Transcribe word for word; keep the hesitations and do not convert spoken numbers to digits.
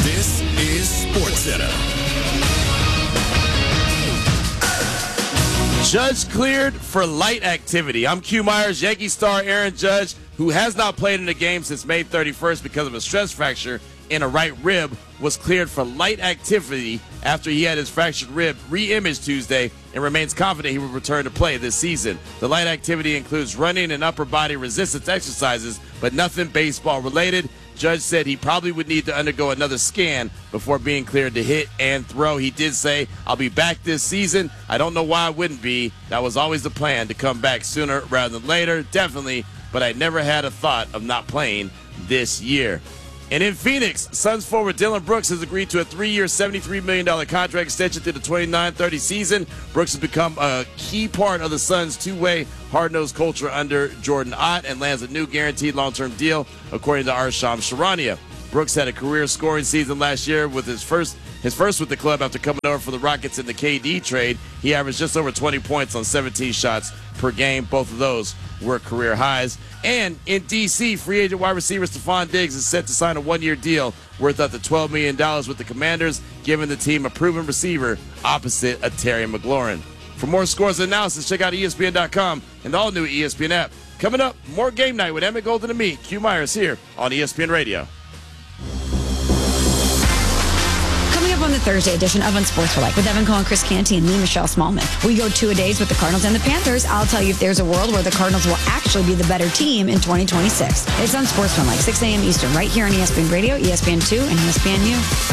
This is SportsCenter. Judge cleared for light activity. I'm Q Myers. Yankee star Aaron Judge, who has not played in a game since May thirty-first because of a stress fracture in a right rib, was cleared for light activity after he had his fractured rib re-imaged Tuesday and remains confident he will return to play this season. The light activity includes running and upper body resistance exercises, but nothing baseball related. Judge said he probably would need to undergo another scan before being cleared to hit and throw. He did say, I'll be back this season. I don't know why I wouldn't be. That was always the plan, to come back sooner rather than later, definitely, but I never had a thought of not playing this year. And in Phoenix, Suns forward Dillon Brooks has agreed to a three-year, seventy-three million dollars contract extension through the twenty-nine thirty season. Brooks has become a key part of the Suns' two-way, hard-nosed culture under Jordan Ott and lands a new guaranteed long-term deal, according to Arsham Sharania. Brooks had a career scoring season last year with his first his first with the club after coming over for the Rockets in the K D trade. He averaged just over twenty points on seventeen shots per game. Both of those were career highs. And in D C, free agent wide receiver Stephon Diggs is set to sign a one-year deal worth up to twelve million dollars with the Commanders, giving the team a proven receiver opposite of Terry McLaurin. For more scores and analysis, check out E S P N dot com and the all-new E S P N app. Coming up, more Game Night with Emmett Golden and me, Q Myers, here on E S P N Radio. On the Thursday edition of Unsportsmanlike with Evan Cohen, Chris Canty, and me, Michelle Smallman. We go two-a-days with the Cardinals and the Panthers. I'll tell you if there's a world where the Cardinals will actually be the better team in twenty twenty-six. It's Unsportsmanlike, six a.m. Eastern, right here on E S P N Radio, E S P N two, and E S P N U.